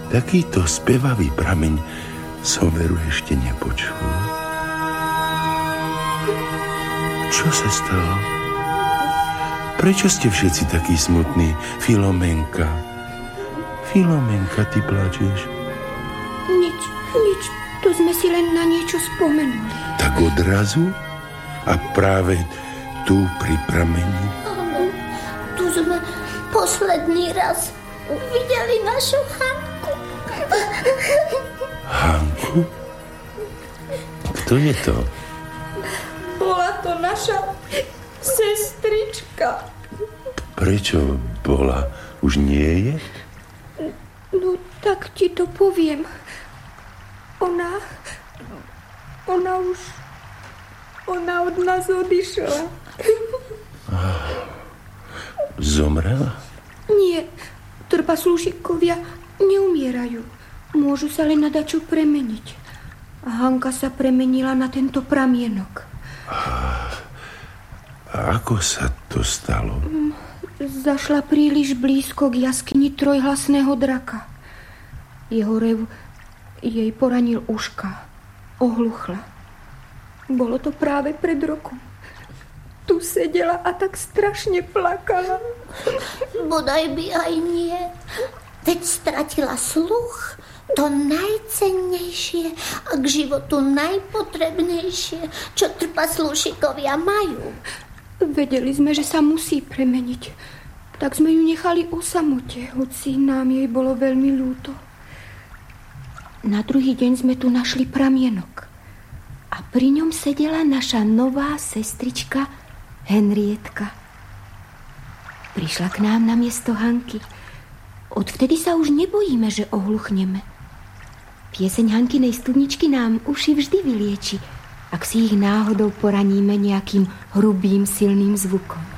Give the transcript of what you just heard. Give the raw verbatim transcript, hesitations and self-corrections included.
Takýto spevavý prameň som veru ešte nepočul. Čo sa stalo? Prečo ste všetci takí smutní, Filomenka? Filomenka, ty plačeš? Nič, nič, to sme si len na niečo spomenuli. Tak odrazu? A práve tu pri prameni? Áno, tu sme posledný raz uvideli našu Hanku. Hanku? Kto je to? Bola to naša sestrička. Prečo bola? Už nie je? No, tak ti to poviem. Ona... Ona už... Ona od nás odišla. Zomrela? Nie, trpaslúšikovia neumierajú. Môžu sa len na dačo premeniť. A Hanka sa premenila na tento pramienok. A, a ako sa to stalo? Zašla príliš blízko k jaskyni trojhlasného draka. Jeho rev jej poranil uška. Ohluchla. Bolo to práve pred rokom. Tu sedela a tak strašne plakala. Bodaj by aj nie. Veď stratila sluch, to najcennejšie a k životu najpotrebnejšie, čo trpaslúšikovia majú. Vedeli sme, že sa musí premeniť. Tak sme ju nechali o samote, hoci nám jej bolo veľmi ľúto. Na druhý deň sme tu našli pramienok. A pri ňom sedela naša nová sestrička Henrietka. Prišla k nám na miesto Hanky. Odvtedy sa už nebojíme, že ohluchneme. Pieseň Hankinej studničky nám uši vždy vylieči, ak si ich náhodou poraníme nejakým hrubým, silným zvukom.